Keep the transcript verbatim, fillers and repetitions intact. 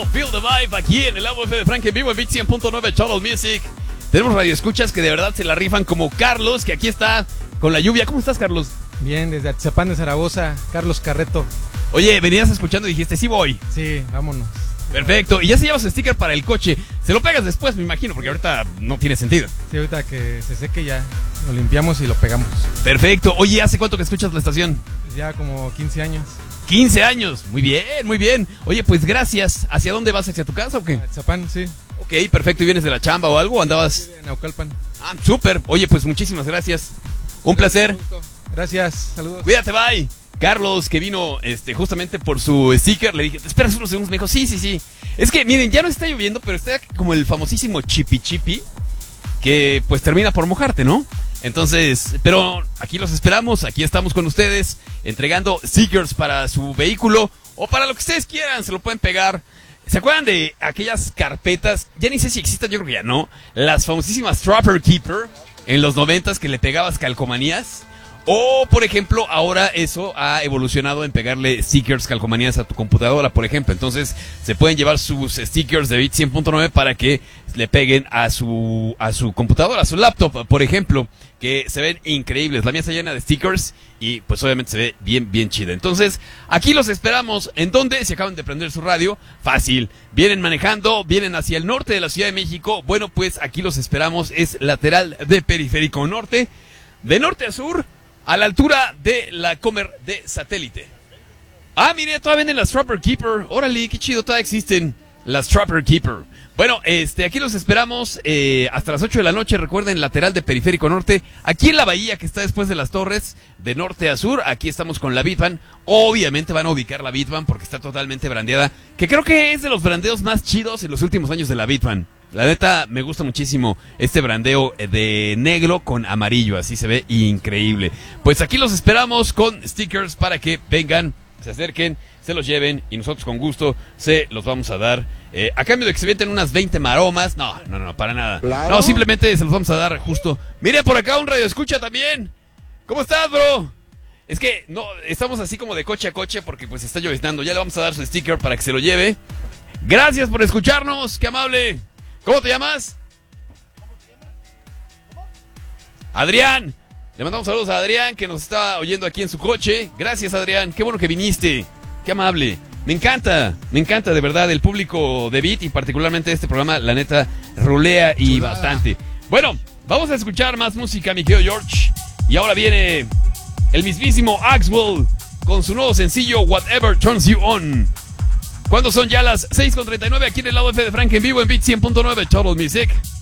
bueno, Feel the Vibe aquí en el lado F de Frank en vivo en Beat cien punto nueve Total Music. Tenemos radioescuchas que de verdad se la rifan, como Carlos, que aquí está con la lluvia. ¿Cómo estás, Carlos? Bien, desde Atizapán de Zaragoza, Carlos Carreto. Oye, venías escuchando y dijiste, sí voy. Sí, vámonos. Perfecto, y ya se llevas sticker para el coche. Se lo pegas después, me imagino, porque ahorita no tiene sentido. Sí, ahorita que se seque ya lo limpiamos y lo pegamos. Perfecto. Oye, ¿hace cuánto que escuchas la estación? Pues ya como quince años. quince años, muy bien, muy bien. Oye, pues gracias. ¿Hacia dónde vas? ¿Hacia tu casa o qué? Atizapán, sí. Ok, perfecto. ¿Y vienes de la chamba o algo? ¿Andabas? Sí, de Naucalpan. Ah, súper. Oye, pues muchísimas gracias. Un placer. Gracias, saludos. Cuídate, bye. Carlos, que vino este, justamente por su sticker, le dije, espera unos segundos, me dijo, sí, sí, sí. Es que, miren, ya no está lloviendo, pero está como el famosísimo chipi chipi, que pues termina por mojarte, ¿no? Entonces, pero aquí los esperamos, aquí estamos con ustedes, entregando stickers para su vehículo, o para lo que ustedes quieran, se lo pueden pegar. ¿Se acuerdan de aquellas carpetas? Ya ni sé si existen, yo creo que ya no. Las famosísimas Trapper Keeper, en los noventas, que le pegabas calcomanías. O, por ejemplo, ahora eso ha evolucionado en pegarle stickers, calcomanías a tu computadora, por ejemplo. Entonces, se pueden llevar sus stickers de Beat cien punto nueve para que le peguen a su a su computadora, a su laptop, por ejemplo, que se ven increíbles. La mía está llena de stickers y, pues, obviamente se ve bien, bien chida. Entonces, aquí los esperamos. ¿En dónde? Si acaban de prender su radio, fácil. Vienen manejando, vienen hacia el norte de la Ciudad de México. Bueno, pues, aquí los esperamos. Es lateral de Periférico Norte, de norte a sur, a la altura de la Comer de Satélite. Ah, mire, todavía venden las Trapper Keeper. Órale, qué chido, todavía existen las Trapper Keeper. Bueno, este, aquí los esperamos eh, hasta las ocho de la noche. Recuerden, lateral de Periférico Norte, aquí en la bahía que está después de las torres, de norte a sur. Aquí estamos con la Bitvan. Obviamente van a ubicar la Bitvan porque está totalmente brandeada, que creo que es de los brandeos más chidos en los últimos años de la Bitvan. La neta, me gusta muchísimo este brandeo de negro con amarillo, así se ve increíble. Pues aquí los esperamos con stickers para que vengan, se acerquen, se los lleven y nosotros con gusto se los vamos a dar. Eh, a cambio de que se venten unas veinte maromas, no, no, no, para nada. ¿Claro? No, simplemente se los vamos a dar justo. Mire, por acá un radio escucha también. ¿Cómo estás, bro? Es que no, estamos así como de coche a coche porque pues está lloviznando. Ya le vamos a dar su sticker para que se lo lleve. Gracias por escucharnos, qué amable. ¿Cómo te llamas? Adrián. Le mandamos saludos a Adrián, que nos está oyendo aquí en su coche. Gracias, Adrián. Qué bueno que viniste. Qué amable. Me encanta, me encanta de verdad el público de Beat y particularmente este programa, la neta, rulea y Chulada. Bastante. Bueno, vamos a escuchar más música, mi querido George. Y ahora viene el mismísimo Axwell con su nuevo sencillo Whatever Turns You On. ¿Cuándo son ya las seis con treinta y nueve aquí en el lado F de Frank en vivo en Beat cien punto nueve Total Music?